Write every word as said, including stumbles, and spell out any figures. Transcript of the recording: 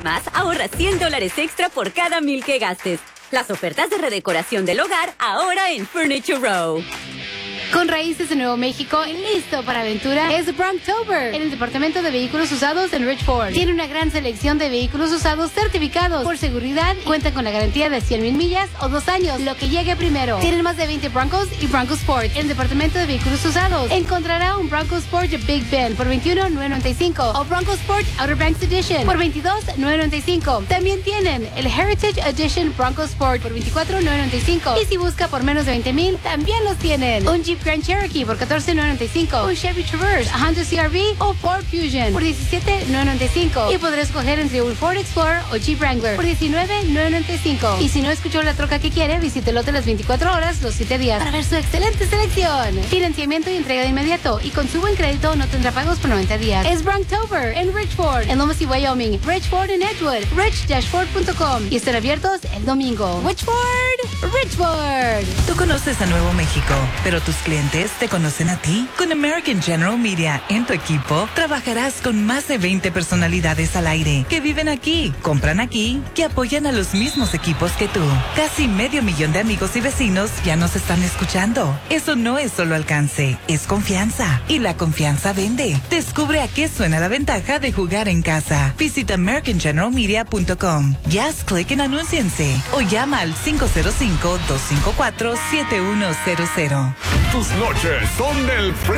Además, ahorra cien dólares extra por cada mil que gastes. Las ofertas de redecoración del hogar ahora en Furniture Row. Con raíces en Nuevo México y listo para aventura es Bronktober en el departamento de vehículos usados en Richford. Tiene una gran selección de vehículos usados certificados por seguridad. Cuentan con la garantía de cien mil millas o dos años, lo que llegue primero. Tienen más de veinte Broncos y Bronco Sport en el departamento de vehículos usados. Encontrará un Bronco Sport Big Ben por veintiuno mil novecientos noventa y cinco o Bronco Sport Outer Banks Edition por veintidós mil novecientos noventa y cinco. También tienen el Heritage Edition Bronco Sport por veinticuatro mil novecientos noventa y cinco. Y si busca por menos de veinte mil, también los tienen. Un Jeep Grand Cherokee por catorce mil novecientos noventa y cinco, un Chevy Traverse, a Honda C R V o Ford Fusion por diecisiete mil novecientos noventa y cinco. Y podrás escoger entre un Ford Explorer o Jeep Wrangler por diecinueve mil novecientos noventa y cinco. Y si no escuchó la troca que quiere, visite el lote las veinticuatro horas, los siete días para ver su excelente selección. Financiamiento y entrega de inmediato. Y con su buen crédito no tendrá pagos por noventa días. Es Bronktober en Richford, en Lomas y Wyoming, Richford en Edgewood, rich dash ford punto com y están abiertos el domingo. Richford, Richford. Tú conoces a Nuevo México, pero tus clientes te conocen a ti. Con American General Media en tu equipo, trabajarás con más de veinte personalidades al aire que viven aquí, compran aquí, que apoyan a los mismos equipos que tú. Casi medio millón de amigos y vecinos ya nos están escuchando. Eso no es solo alcance, es confianza. Y la confianza vende. Descubre a qué suena la ventaja de jugar en casa. Visita american general media punto com. Ya haz clic en anúnciense o llama al cinco cero cinco, dos cinco cuatro, siete uno cero cero. Tus noches son del